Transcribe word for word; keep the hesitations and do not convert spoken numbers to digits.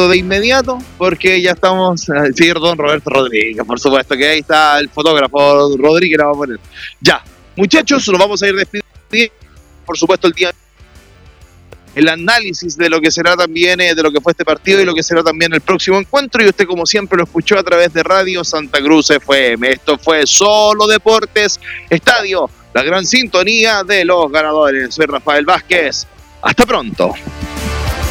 despido de inmediato porque ya estamos. Sí, don Roberto Rodríguez, por supuesto que ahí está el fotógrafo Rodríguez, la va a poner. Ya, muchachos, nos vamos a ir despidiendo. Por supuesto, el día. El análisis de lo que será también, eh, de lo que fue este partido y lo que será también el próximo encuentro. Y usted, como siempre, lo escuchó a través de Radio Santa Cruz F M. Esto fue Solo Deportes Estadio, la gran sintonía de los ganadores. Soy Rafael Vázquez. Hasta pronto.